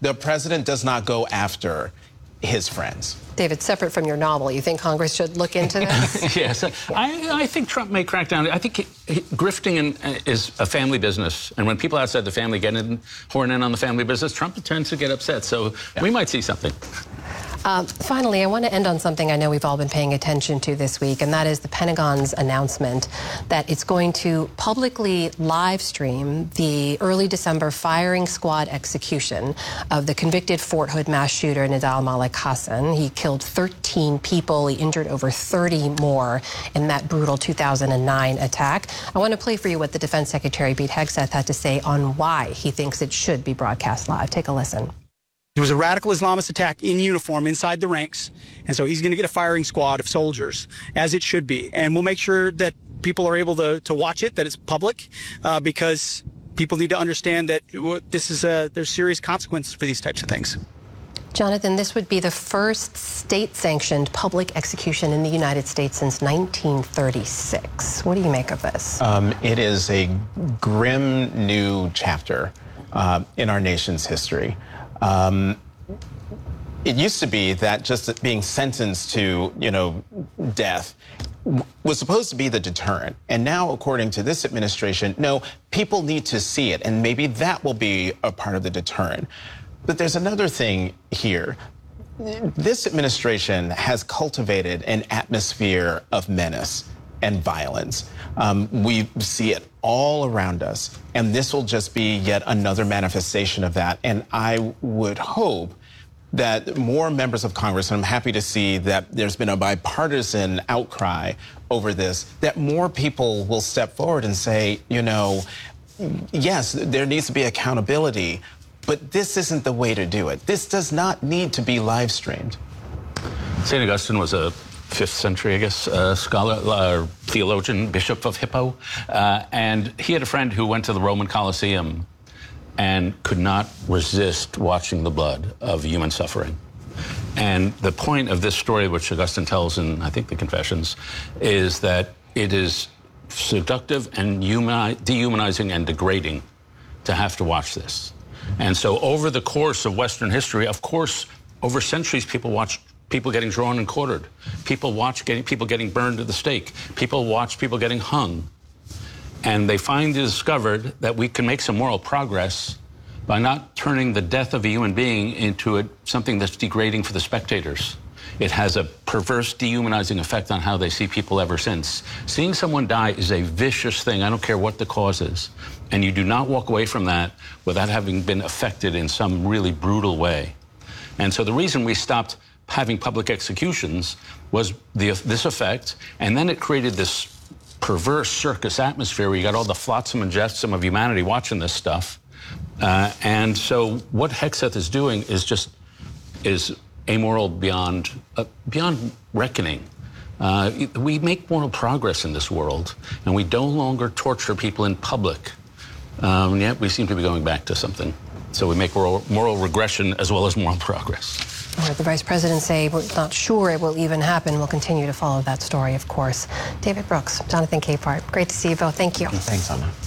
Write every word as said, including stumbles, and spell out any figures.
The president does not go after his friends. David, separate from your novel, you think Congress should look into this? Yes. Yeah. I, I think Trump may crack down. I think he, he, grifting in, uh, is a family business. And when people outside the family get in, horn in on the family business, Trump tends to get upset. So yeah. we might see something. Um, finally, I want to end on something I know we've all been paying attention to this week, and that is the Pentagon's announcement that it's going to publicly live stream the early December firing squad execution of the convicted Fort Hood mass shooter Nidal Malik Hasan. He killed thirteen people. He injured over thirty more in that brutal two thousand nine attack. I want to play for you what the Defense Secretary Pete Hegseth had to say on why he thinks it should be broadcast live. Take a listen. It was a radical Islamist attack in uniform inside the ranks, and so he's going to get a firing squad of soldiers, as it should be. And we'll make sure that people are able to, to watch it, that it's public, uh, because people need to understand that this is a, there's serious consequences for these types of things. Jonathan, this would be the first state-sanctioned public execution in the United States since nineteen thirty-six. What do you make of this? Um, it is a grim new chapter uh, in our nation's history. Um, it used to be that just being sentenced to, you know, death was supposed to be the deterrent. And now, according to this administration, no, people need to see it. And maybe that will be a part of the deterrent. But there's another thing here. This administration has cultivated an atmosphere of menace and violence. Um, we see it all around us, and this will just be yet another manifestation of that. And I would hope that more members of Congress, and I'm happy to see that there's been a bipartisan outcry over this, that more people will step forward and say, you know, yes, there needs to be accountability, but this isn't the way to do it. This does not need to be live streamed. Saint Augustine was a fifth century, I guess, uh, scholar, uh, theologian, bishop of Hippo. Uh, and he had a friend who went to the Roman Colosseum and could not resist watching the blood of human suffering. And the point of this story, which Augustine tells in, I think, the Confessions, is that it is seductive and humani- dehumanizing and degrading to have to watch this. And so over the course of Western history, of course, over centuries, people watched people getting drawn and quartered. People watch getting people getting burned at the stake. People watch people getting hung. And they finally discovered that we can make some moral progress by not turning the death of a human being into a, something that's degrading for the spectators. It has a perverse, dehumanizing effect on how they see people ever since. Seeing someone die is a vicious thing. I don't care what the cause is. And you do not walk away from that without having been affected in some really brutal way. And so the reason we stopped having public executions was the, this effect, and then it created this perverse circus atmosphere where you got all the flotsam and jetsam of humanity watching this stuff. Uh, and so what Hegseth is doing is just is amoral beyond uh, beyond reckoning. Uh, we make moral progress in this world, and we no longer torture people in public. Um, yet we seem to be going back to something. So we make moral, moral regression as well as moral progress. Or the Vice President say we're not sure it will even happen. We'll continue to follow that story, of course. David Brooks, Jonathan Capehart, great to see you both. Thank you. Thanks, Anna.